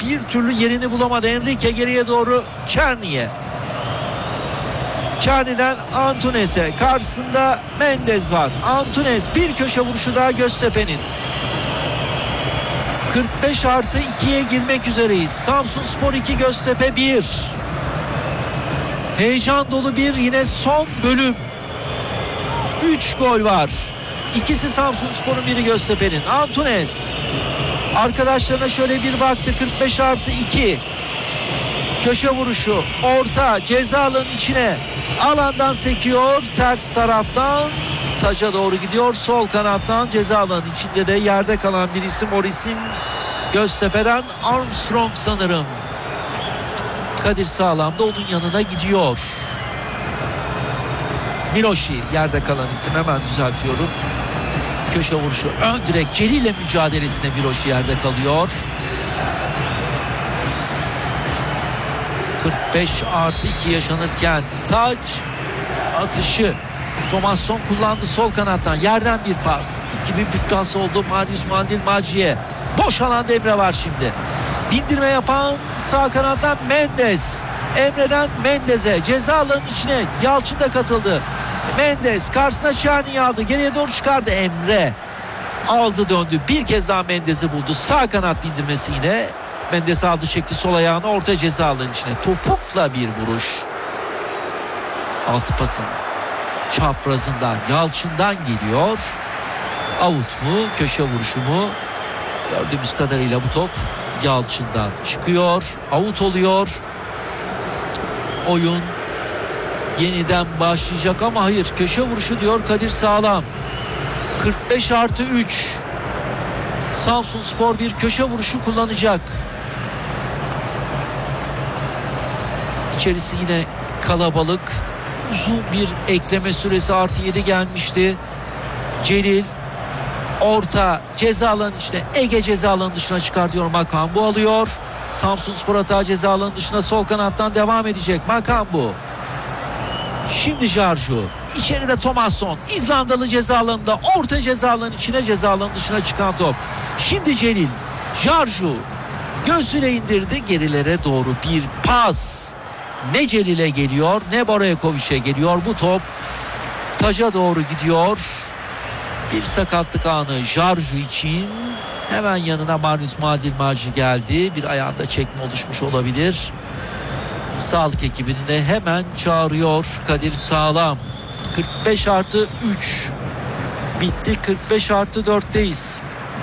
bir türlü yerini bulamadı. Enrique geriye doğru Çerni'ye. Çerni'den Antunes'e. Karşısında Mendes var. Antunes, bir köşe vuruşu daha Göztepe'nin. 45+2'ye girmek üzereyiz. Samsunspor 2, Göztepe 1. Heyecan dolu bir yine son bölüm. 3 gol var. İkisi Samsunspor'un, biri Göztepe'nin. Antunes arkadaşlarına şöyle bir baktı. 45+2. Köşe vuruşu. Orta ceza alanının içine. Alandan sekiyor. Ters taraftan taca doğru gidiyor. Sol kanattan ceza alanının içinde de yerde kalan bir isim. O isim Göztepe'den Armstrong sanırım. Kadir Sağlam da onun yanına gidiyor. Miloši yerde kalan isim, hemen düzeltiyorum. Köşe vuruşu ön direk Celil'le mücadelesinde Miloši yerde kalıyor. 45+2 yaşanırken taç atışı Thomasson kullandı sol kanattan, yerden bir pas. 2000 pası oldu. Marius Mandil Maci'ye. Boş alanda Emre var şimdi. Bindirme yapan sağ kanattan Mendes. Emre'den Mendes'e, ceza alanının içine Yalçın da katıldı. Mendes karşısına Çerni'yi aldı. Geriye doğru çıkardı Emre. Aldı döndü. Bir kez daha Mendes'i buldu. Sağ kanat bindirmesi yine. Mendes aldı çekti sol ayağını orta ceza alanının içine. Topukla bir vuruş. Altı pasın çaprazından Yalçın'dan geliyor. Out mu? Köşe vuruşu mu? Gördüğümüz kadarıyla bu top Yalçın'dan çıkıyor. Out oluyor. Oyun yeniden başlayacak ama hayır, köşe vuruşu diyor Kadir Sağlam. 45+3. Samsunspor bir köşe vuruşu kullanacak. İçerisi yine kalabalık. Uzun bir ekleme süresi +7 gelmişti. Celil orta ceza alanının içine, Ege ceza alanının dışına çıkartıyor. Makambu alıyor. Samsunspor hata ceza alanının dışına sol kanattan devam edecek. Makambu. Şimdi Jarju. İçeride Thomasson. İzlandalı ceza alanında. Orta ceza alanının içine, ceza alanının dışına çıkan top. Şimdi Celil. Jarju. Göğsüne indirdi. Gerilere doğru bir pas. Ne Celil'e geliyor ne Boraković'e geliyor. Bu top taca doğru gidiyor. Bir sakatlık anı Jarju için. Hemen yanına Marius Mandil Maci geldi. Bir ayağında çekme oluşmuş olabilir. Sağlık ekibini de hemen çağırıyor Kadir Sağlam. 45+3 bitti. 45+4'teyiz.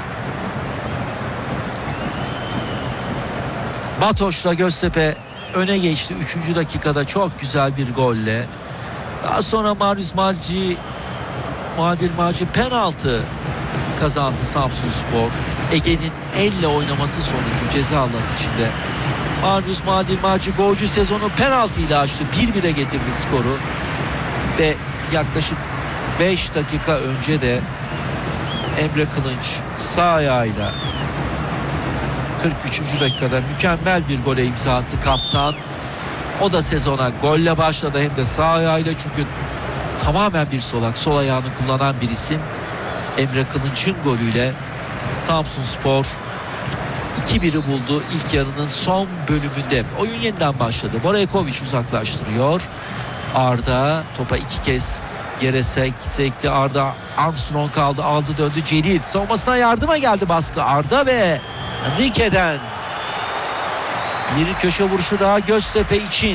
Matoş'la Göztepe öne geçti 3. dakikada çok güzel bir golle. Daha sonra Marius Mandil Maci penaltı kazandı Samsunspor. Ege'nin elle oynaması sonucu ceza alanının içinde. Marius Mandil Maci golcü sezonu penaltı ile açtı. 1-1'e getirdi skoru. Ve yaklaşık 5 dakika önce de Emre Kılınç sağ ayağıyla 43. dakikada mükemmel bir gole imza attı kaptan. O da sezona golle başladı, hem de sağ ayağıyla, çünkü tamamen bir solak, sol ayağını kullanan bir isim. Emre Kılınç'ın golüyle Samsunspor 2-1'i buldu ilk yarının son bölümünde. Oyun yeniden başladı. Boraković uzaklaştırıyor. Arda topa 2 kez yere sekti. Arda Armstrong kaldı, aldı döndü. Celil savunmasına yardıma geldi baskı. Arda ve Enrique'den bir köşe vuruşu daha Göztepe için.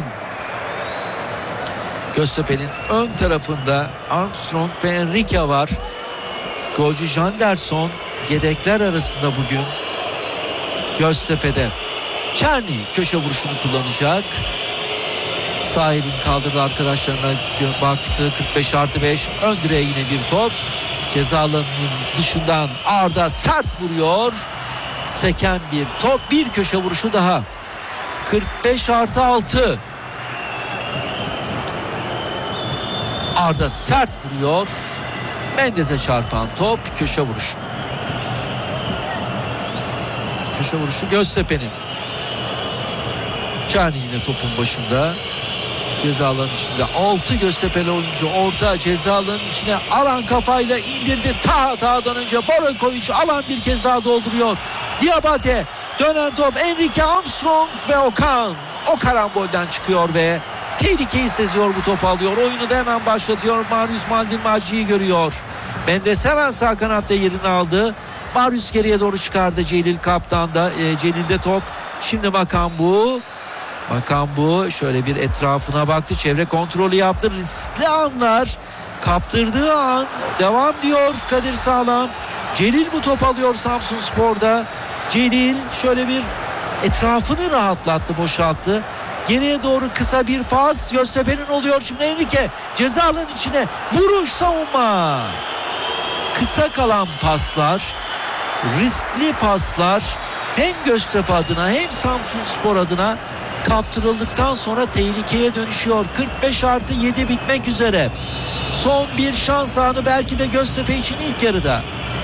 Göztepe'nin ön tarafında Armstrong ve Enrique var. Golcü Janderson yedekler arasında bugün Göztepe'de. Çerni köşe vuruşunu kullanacak. Sağ elini kaldırdı, arkadaşlarına baktı. 45+5 ön direğe yine bir top. Ceza alanının dışından Arda sert vuruyor. Seken bir top, bir köşe vuruşu daha. 45+6. Arda sert vuruyor. Mendes'e çarpan top, köşe vuruşu. Köşe vuruşu Göztepe'nin. Çerni yine topun başında. Ceza alanının içinde 6 Göztepe'li oyuncu orta ceza alanının içine, alan kafayla indirdi. Tağdan önce Boraković alan bir kez daha dolduruyor. Diabate Dönen top Enrique Armstrong ve Okan. O karambolden çıkıyor ve tehlikeyi seziyor, bu topu alıyor. Oyunu da hemen başlatıyor. Marius Maldini görüyor. Mendes hemen sağ kanatta yerini aldı. Marius geriye doğru çıkardı. Celil kaptanda. Celil'de top. Şimdi Makambu şöyle bir etrafına baktı. Çevre kontrolü yaptı. Riskli anlar. Kaptırdığı an devam diyor Kadir Sağlam. Celil bu top alıyor Samsunspor'da. Celil şöyle bir etrafını rahatlattı, boşalttı. Geriye doğru kısa bir pas. Göztepe'nin oluyor şimdi. Enrique ceza alanının içine. Vuruş, savunma. Kısa kalan paslar, riskli paslar hem Göztepe adına hem Samsunspor adına kaptırıldıktan sonra tehlikeye dönüşüyor. 45+7 bitmek üzere. Son bir şans anı belki de Göztepe için ilk yarıda.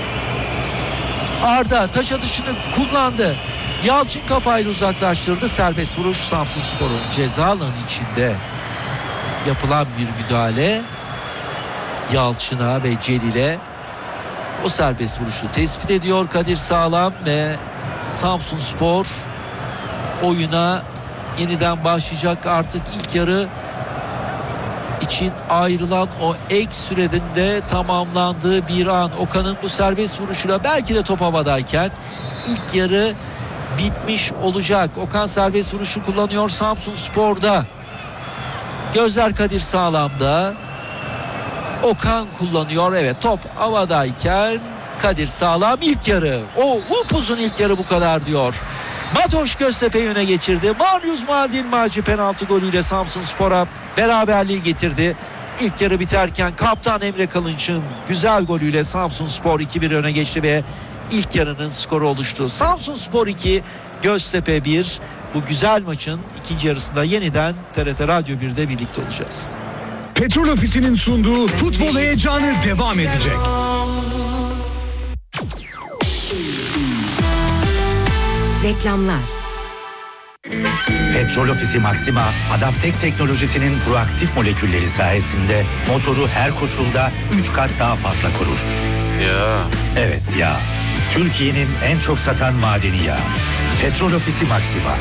Arda taç atışını kullandı. Yalçın kafayla uzaklaştırdı. Serbest vuruş Samsunspor'un ceza alanı içinde yapılan bir müdahale. Yalçın'a ve Celil'e o serbest vuruşu tespit ediyor Kadir Sağlam ve Samsunspor oyuna yeniden başlayacak. Artık ilk yarı için ayrılan o ek sürenin de tamamlandığı bir an. Okan'ın bu serbest vuruşuyla belki de top havadayken ilk yarı bitmiş olacak. Okan serbest vuruşu kullanıyor Samsunspor'da. Gözler Kadir Sağlam'da. Okan kullanıyor. Evet, top havadayken Kadir Sağlam ilk yarı. O upuzun ilk yarı bu kadar diyor. Matoş Göztepe'yi öne geçirdi. Marius Maldini penaltı golüyle Samsunspor'a beraberliği getirdi. İlk yarı biterken kaptan Emre Kılınç'ın güzel golüyle Samsunspor 2-1 öne geçti ve ilk yarının skoru oluştu. Samsunspor 2, Göztepe 1. Bu güzel maçın ikinci yarısında yeniden TRT Radyo 1'de birlikte olacağız. Petrol Ofisi'nin sunduğu futbol heyecanı devam edecek. Reklamlar. Petrol Ofisi Maxima, Adaptek teknolojisinin proaktif molekülleri sayesinde motoru her koşulda 3 kat daha fazla korur. Ya. Evet ya. Türkiye'nin en çok satan madeni yağı. Petrol Ofisi Maxima.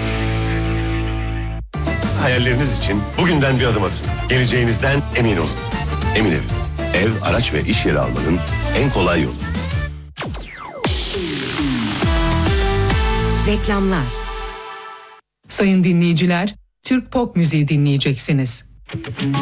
Hayalleriniz için bugünden bir adım atın. Geleceğinizden emin olun. Emin Ev. Ev, araç ve iş yeri almanın en kolay yolu. Reklamlar. Sayın dinleyiciler, Türk pop müziği dinleyeceksiniz.